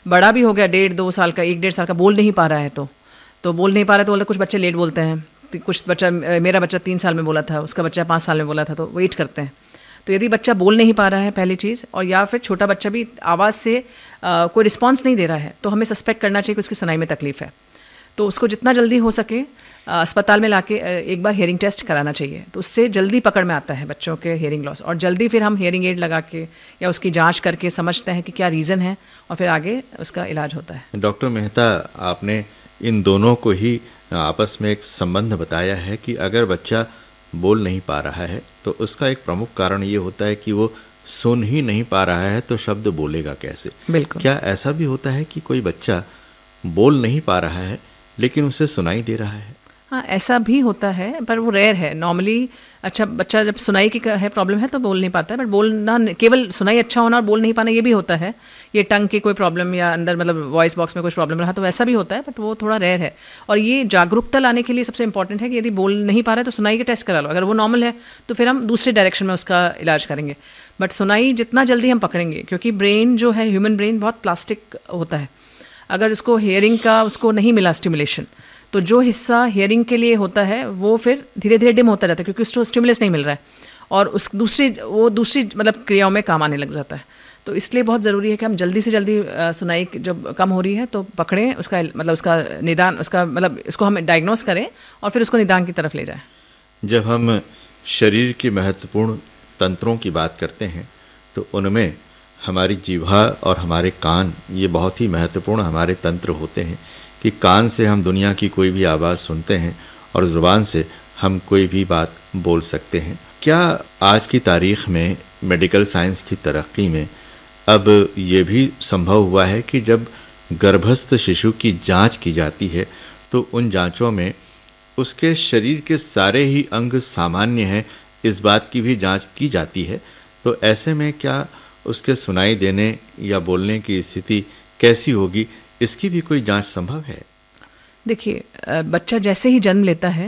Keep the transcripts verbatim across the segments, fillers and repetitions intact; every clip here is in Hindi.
बड़ा भी हो गया डेढ़ दो साल का, एक डेढ़ साल का, बोल नहीं पा रहा है तो तो बोल नहीं पा रहा है तो बोलते कुछ बच्चे लेट बोलते हैं, तो कुछ बच्चा, मेरा बच्चा तीन साल में बोला था, उसका बच्चा पाँच साल में बोला था, तो वेट करते हैं। तो यदि बच्चा बोल नहीं पा रहा है पहली चीज़, और या फिर छोटा बच्चा भी आवाज़ से आ, कोई रिस्पॉन्स नहीं दे रहा है, तो हमें सस्पेक्ट करना चाहिए कि उसकी सुनाई में तकलीफ़ है। तो उसको जितना जल्दी हो सके अस्पताल में लाके एक बार हियरिंग टेस्ट कराना चाहिए, तो उससे जल्दी पकड़ में आता है बच्चों के हियरिंग लॉस, और जल्दी फिर हम हियरिंग एड लगा के या उसकी जांच करके समझते हैं कि क्या रीज़न है, और फिर आगे उसका इलाज होता है। डॉक्टर मेहता, आपने इन दोनों को ही आपस में एक संबंध बताया है कि अगर बच्चा बोल नहीं पा रहा है तो उसका एक प्रमुख कारण ये होता है कि वो सुन ही नहीं पा रहा है, तो शब्द बोलेगा कैसे। बिल्कुल। क्या ऐसा भी होता है कि कोई बच्चा बोल नहीं पा रहा है लेकिन उसे सुनाई दे रहा है? हाँ, ऐसा भी होता है, पर वो रेयर है। नॉर्मली अच्छा बच्चा जब सुनाई की है प्रॉब्लम है तो बोल नहीं पाता है, बट बोलना, केवल सुनाई अच्छा होना और बोल नहीं पाना ये भी होता है। ये टंग की कोई प्रॉब्लम या अंदर मतलब वॉइस बॉक्स में कुछ प्रॉब्लम रहा तो वैसा भी होता है, बट वो थोड़ा रेयर है। और ये जागरूकता लाने के लिए सबसे इंपॉर्टेंट है कि यदि बोल नहीं पा रहा है तो सुनाई के टेस्ट करा लो, अगर वो नॉर्मल है तो फिर हम दूसरे डायरेक्शन में उसका इलाज करेंगे। बट सुनाई जितना जल्दी हम पकड़ेंगे, क्योंकि ब्रेन जो है, ह्यूमन ब्रेन बहुत प्लास्टिक होता है, अगर उसको हेयरिंग का उसको नहीं मिला स्टिमुलेशन, तो जो हिस्सा हियरिंग के लिए होता है वो फिर धीरे धीरे डिम होता रहता है, क्योंकि उसको स्टिमुलस नहीं मिल रहा है, और उस दूसरी वो दूसरी मतलब क्रियाओं में काम आने लग जाता है। तो इसलिए बहुत ज़रूरी है कि हम जल्दी से जल्दी आ, सुनाई जब कम हो रही है तो पकड़ें, उसका मतलब उसका निदान, उसका मतलब इसको हम डायग्नोस करें और फिर उसको निदान की तरफ ले जाएं। जब हम शरीर के महत्वपूर्ण तंत्रों की बात करते हैं तो उनमें हमारी जिह्वा और हमारे कान, ये बहुत ही महत्वपूर्ण हमारे तंत्र होते हैं कि कान से हम दुनिया की कोई भी आवाज़ सुनते हैं और ज़ुबान से हम कोई भी बात बोल सकते हैं। क्या आज की तारीख़ में मेडिकल साइंस की तरक्की में अब ये भी संभव हुआ है कि जब गर्भस्थ शिशु की जांच की जाती है तो उन जांचों में उसके शरीर के सारे ही अंग सामान्य हैं, इस बात की भी जांच की जाती है? तो ऐसे में क्या उसके सुनाई देने या बोलने की स्थिति कैसी होगी, इसकी भी कोई जांच संभव है? देखिए, बच्चा जैसे ही जन्म लेता है,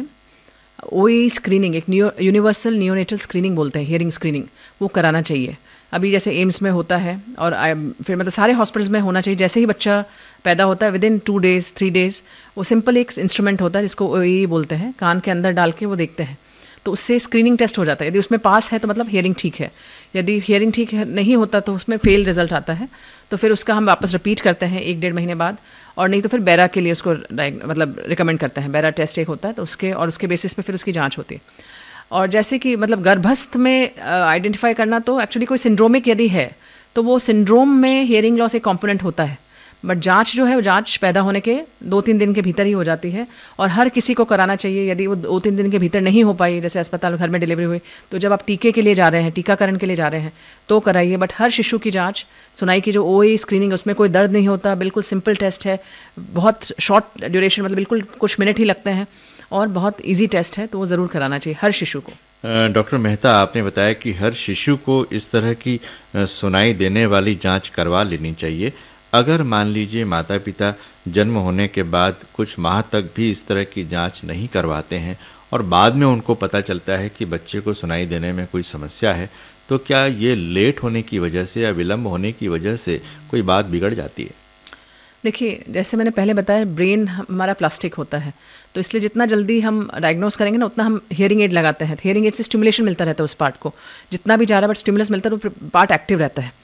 ओई स्क्रीनिंग, एक यूनिवर्सल नियोनेटल स्क्रीनिंग बोलते हैं, हियरिंग स्क्रीनिंग, वो कराना चाहिए। अभी जैसे एम्स में होता है और फिर मतलब सारे हॉस्पिटल्स में होना चाहिए। जैसे ही बच्चा पैदा होता है with in two days three days वो सिंपल एक इंस्ट्रूमेंट होता है जिसको ओई बोलते हैं, कान के अंदर डाल के वो देखते हैं, तो उससे स्क्रीनिंग टेस्ट हो जाता है। यदि उसमें पास है तो मतलब हियरिंग ठीक है, यदि हियरिंग ठीक है नहीं होता तो उसमें फेल रिजल्ट आता है, तो फिर उसका हम वापस रिपीट करते हैं एक डेढ़ महीने बाद, और नहीं तो फिर बैरा के लिए उसको मतलब रिकमेंड करते हैं। बैरा टेस्ट एक होता है, तो उसके और उसके बेसिस पे फिर उसकी जांच होती है। और जैसे कि मतलब गर्भस्थ में आइडेंटिफाई uh, करना, तो एक्चुअली कोई सिंड्रोमिक यदि है तो वो सिंड्रोम में हियरिंग लॉस एक कंपोनेंट होता है, बट जांच जो है वो जांच पैदा होने के दो तीन दिन के भीतर ही हो जाती है, और हर किसी को कराना चाहिए। यदि वो दो तीन दिन के भीतर नहीं हो पाई, जैसे अस्पताल घर में डिलीवरी हुई, तो जब आप टीके के लिए जा रहे हैं, टीकाकरण के लिए जा रहे हैं तो कराइए। बट हर शिशु की जांच, सुनाई की जो ओई स्क्रीनिंग, उसमें कोई दर्द नहीं होता, बिल्कुल सिंपल टेस्ट है, बहुत शॉर्ट ड्यूरेशन, मतलब बिल्कुल कुछ मिनट ही लगते हैं, और बहुत इजी टेस्ट है, तो वो ज़रूर कराना चाहिए हर शिशु को। डॉक्टर मेहता, आपने बताया कि हर शिशु को इस तरह की सुनाई देने वाली जांच करवा लेनी चाहिए। अगर मान लीजिए माता पिता जन्म होने के बाद कुछ माह तक भी इस तरह की जांच नहीं करवाते हैं और बाद में उनको पता चलता है कि बच्चे को सुनाई देने में कोई समस्या है, तो क्या ये लेट होने की वजह से या विलम्ब होने की वजह से कोई बात बिगड़ जाती है? देखिए, जैसे मैंने पहले बताया, ब्रेन हमारा प्लास्टिक होता है, तो इसलिए जितना जल्दी हम डायग्नोस करेंगे ना, उतना हम हियरिंग एड लगाते हैं। हियरिंग एड से स्टिमुलेशन मिलता रहता है उस पार्ट को, जितना भी जा रहा है बट स्टिमुलस मिलता है तो पार्ट एक्टिव रहता है।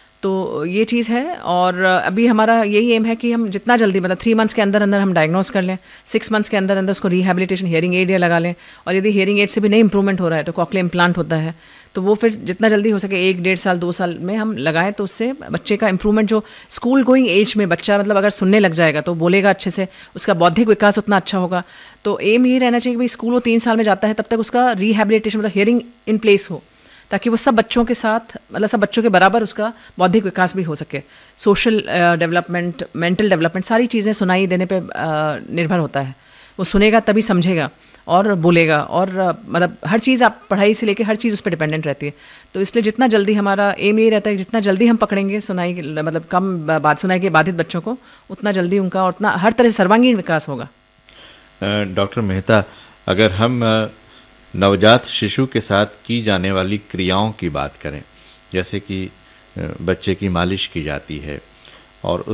तो ये चीज़ है, और अभी हमारा यही एम है कि हम जितना जल्दी, मतलब थ्री मंथ्स के अंदर अंदर हम डायग्नोस कर लें, सिक्स मंथ्स के अंदर अंदर उसको रिहैबिलिटेशन हियरिंग एड या लगा लें, और यदि हियरिंग एड से भी नहीं इंप्रूवमेंट हो रहा है तो कॉक्लियर इम्प्लांट होता है, तो वो फिर जितना जल्दी हो सके एक डेढ़ साल दो साल में हम लगाएं, तो उससे बच्चे का इंप्रूवमेंट, जो स्कूल गोइंग एज में बच्चा मतलब अगर सुनने लग जाएगा तो बोलेगा अच्छे से, उसका बौद्धिक विकास उतना अच्छा होगा। तो एम ये रहना चाहिए कि भाई स्कूल वो तीन साल में जाता है तब तक उसका रिहैबिलिटेशन मतलब हियरिंग इन प्लेस हो, ताकि वो सब बच्चों के साथ, मतलब सब बच्चों के बराबर उसका बौद्धिक विकास भी हो सके। सोशल डेवलपमेंट, मेंटल डेवलपमेंट, सारी चीज़ें सुनाई देने पे निर्भर होता है। वो सुनेगा तभी समझेगा और बोलेगा, और मतलब हर चीज़, आप पढ़ाई से लेके हर चीज़ उस पर डिपेंडेंट रहती है। तो इसलिए जितना जल्दी, हमारा एम ये रहता है कि जितना जल्दी हम पकड़ेंगे सुनाई, मतलब कम बात सुनाई के बाधित बच्चों को, उतना जल्दी उनका और उतना हर तरह से सर्वांगीण विकास होगा। डॉक्टर मेहता, अगर हम नवजात शिशु के साथ की जाने वाली क्रियाओं की बात करें, जैसे कि बच्चे की मालिश की जाती है और